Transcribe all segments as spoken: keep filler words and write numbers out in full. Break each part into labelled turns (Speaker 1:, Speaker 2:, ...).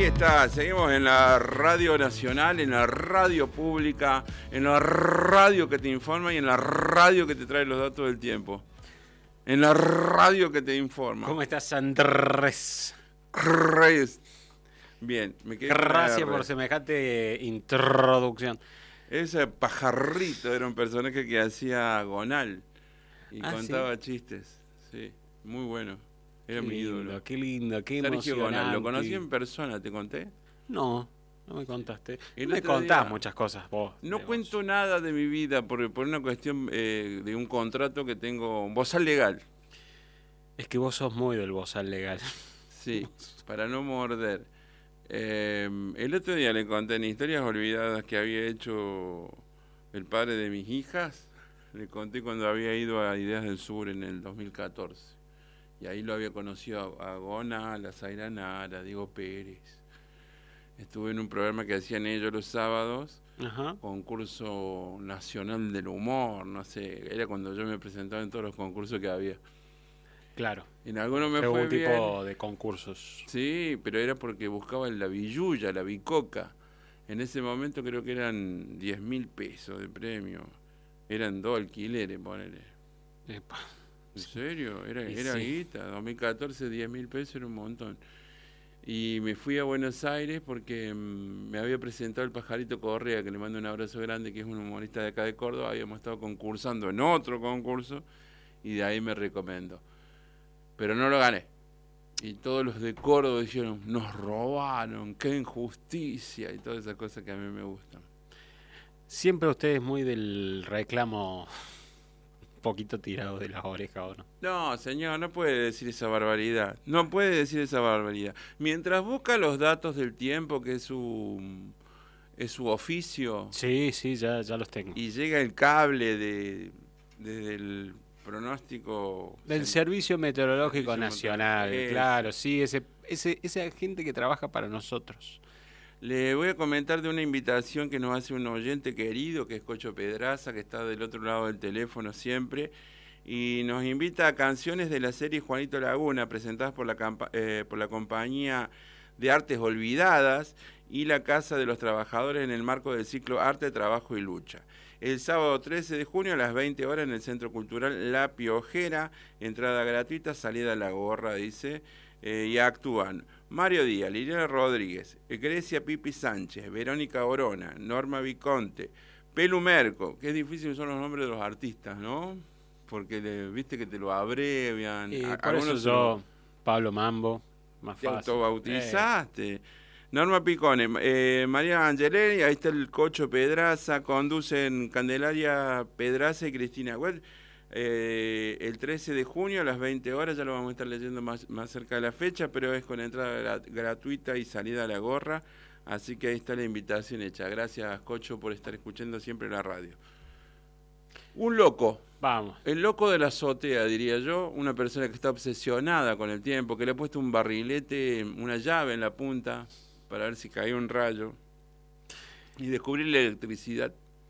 Speaker 1: está, seguimos en la radio nacional, en la radio pública, en la radio que te informa y en la radio que te trae los datos del tiempo. En la radio que te informa.
Speaker 2: ¿Cómo estás, Andrés?
Speaker 1: Reyes. Bien, me quedé.
Speaker 2: Gracias por semejante introducción.
Speaker 1: Ese pajarrito era un personaje que hacía Gonal y
Speaker 2: ah,
Speaker 1: contaba
Speaker 2: ¿sí?
Speaker 1: chistes. Sí, muy bueno. Era
Speaker 2: qué
Speaker 1: mi
Speaker 2: lindo,
Speaker 1: ídolo.
Speaker 2: Qué lindo, qué
Speaker 1: Sergio Gonal, ¿lo
Speaker 2: emocionante.
Speaker 1: conocí en persona? ¿Te conté?
Speaker 2: No, no me contaste.
Speaker 1: El
Speaker 2: me
Speaker 1: otro
Speaker 2: contás
Speaker 1: día-
Speaker 2: muchas cosas vos.
Speaker 1: No
Speaker 2: de
Speaker 1: cuento
Speaker 2: vos.
Speaker 1: nada de mi vida por, por una cuestión eh, de un contrato que tengo, un bozal legal.
Speaker 2: Es que vos sos muy del bozal legal.
Speaker 1: Sí, para no morder. Eh, el otro día le conté en Historias Olvidadas que había hecho el padre de mis hijas. Le conté cuando había ido a Ideas del Sur en el dos mil catorce. Y ahí lo había conocido a, a Gonal, a Zaira Nara, a Diego Pérez. Estuve en un programa que hacían ellos los sábados,
Speaker 2: Ajá.
Speaker 1: concurso nacional del humor, no sé, era cuando yo me presentaba en todos los concursos que había.
Speaker 2: Claro.
Speaker 1: En algunos me
Speaker 2: Algún
Speaker 1: fue bien.
Speaker 2: tipo de concursos.
Speaker 1: Sí, pero era porque buscaba la billulla, la bicoca. En ese momento creo que eran diez mil pesos de premio. Eran dos alquileres, ponele.
Speaker 2: Epa.
Speaker 1: ¿En serio? Era,
Speaker 2: Y
Speaker 1: era
Speaker 2: sí.
Speaker 1: guita. dos mil catorce, diez mil pesos era un montón. Y me fui a Buenos Aires porque mm, me había presentado el Pajarito Correa, que le mando un abrazo grande, que es un humorista de acá de Córdoba. Habíamos estado concursando en otro concurso y de ahí me recomendó. Pero no lo gané. Y todos los de Córdoba dijeron, nos robaron, qué injusticia, y todas esas cosas que a mí me gustan.
Speaker 2: Siempre usted es muy del reclamo un poquito tirado de las orejas, ¿o no?
Speaker 1: No, señor, no puede decir esa barbaridad. No puede decir esa barbaridad. Mientras busca los datos del tiempo, que es su, es su oficio,
Speaker 2: Sí, sí, ya, ya los tengo.
Speaker 1: y llega el cable de, de- del pronóstico...
Speaker 2: Del
Speaker 1: cen-
Speaker 2: Servicio Meteorológico
Speaker 1: Servicio
Speaker 2: Nacional,
Speaker 1: Meteorológico.
Speaker 2: claro, sí, ese, ese, esa gente que trabaja para nosotros.
Speaker 1: Le voy a comentar de una invitación que nos hace un oyente querido, que es Cocho Pedraza, que está del otro lado del teléfono siempre, y nos invita a canciones de la serie Juanito Laguna, presentadas por la, campa- eh, por la compañía de Artes Olvidadas y la Casa de los Trabajadores en el marco del ciclo Arte, Trabajo y Lucha. El sábado trece de junio a las veinte horas en el Centro Cultural La Piojera, entrada gratuita, salida a la gorra, dice, eh, y actúan Mario Díaz, Liliana Rodríguez, Grecia Pipi Sánchez, Verónica Orona, Norma Viconte, Pelu Merco, que es difícil son los nombres de los artistas, ¿no? Porque le- viste que te lo abrevian.
Speaker 2: Y
Speaker 1: A-
Speaker 2: por eso
Speaker 1: algunos
Speaker 2: yo, Pablo Mambo, más
Speaker 1: te
Speaker 2: fácil.
Speaker 1: autobautizaste. Norma Picone, eh, María Angelelli, ahí está el Cocho Pedraza, conducen Candelaria Pedraza y Cristina Güell. Eh, el trece de junio a las veinte horas, ya lo vamos a estar leyendo más, más cerca de la fecha, pero es con entrada gra- gratuita y salida a la gorra, así que ahí está la invitación hecha. Gracias, Cocho, por estar escuchando siempre la radio. Un loco.
Speaker 2: Vamos.
Speaker 1: El loco de la azotea, diría yo, una persona que está obsesionada con el tiempo, que le ha puesto un barrilete, una llave en la punta para ver si cae un rayo y descubrir la electricidad,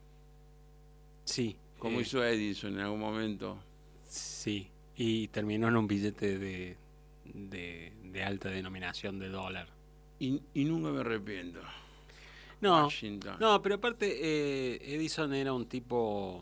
Speaker 2: Sí.
Speaker 1: como
Speaker 2: eh,
Speaker 1: hizo Edison en algún momento.
Speaker 2: Sí. Y terminó en un billete de, de, de alta denominación de dólar.
Speaker 1: Y, y nunca me arrepiento.
Speaker 2: No,
Speaker 1: Washington.
Speaker 2: no, pero aparte eh, Edison era un tipo...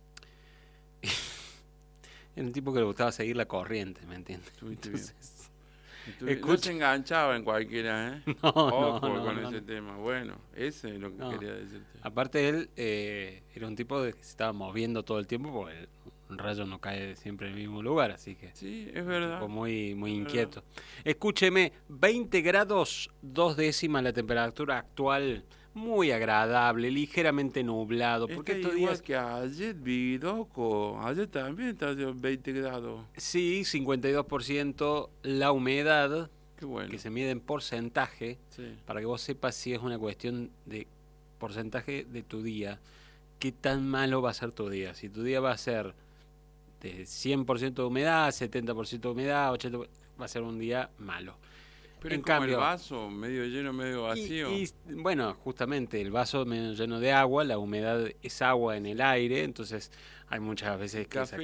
Speaker 2: era un tipo que le gustaba seguir la corriente, ¿me entiendes?
Speaker 1: Estuviste bien.
Speaker 2: Entonces,
Speaker 1: Estuve- no
Speaker 2: escucha-
Speaker 1: se enganchaba en cualquiera, ¿eh?
Speaker 2: no,
Speaker 1: Ojo
Speaker 2: no, no,
Speaker 1: con
Speaker 2: no,
Speaker 1: ese
Speaker 2: no.
Speaker 1: tema. Bueno, ese es lo que
Speaker 2: No.
Speaker 1: quería decirte.
Speaker 2: Aparte él eh, era un tipo de que se estaba moviendo todo el tiempo porque el- un rayo no cae siempre en el mismo lugar, así que
Speaker 1: Sí, es verdad.
Speaker 2: tipo muy, muy
Speaker 1: Es
Speaker 2: inquieto. Escúcheme, veinte grados, dos décimas la temperatura actual, muy agradable, ligeramente nublado, porque
Speaker 1: Está
Speaker 2: estos
Speaker 1: igual
Speaker 2: días,
Speaker 1: que ayer, Vidoco. Ayer también está de veinte grados.
Speaker 2: sí, cincuenta y dos por ciento la humedad,
Speaker 1: Qué bueno.
Speaker 2: que se mide en porcentaje,
Speaker 1: Sí.
Speaker 2: para que vos sepas si es una cuestión de porcentaje de tu día, qué tan malo va a ser tu día. Si tu día va a ser de cien por ciento de humedad, setenta por ciento de humedad, ochenta por ciento, va a ser un día malo.
Speaker 1: Pero
Speaker 2: En
Speaker 1: es como
Speaker 2: cambio-
Speaker 1: el vaso, medio lleno, medio vacío.
Speaker 2: Y, y, bueno, justamente el vaso medio lleno de agua, la humedad es agua en el aire, entonces hay muchas veces
Speaker 1: El
Speaker 2: que esa
Speaker 1: café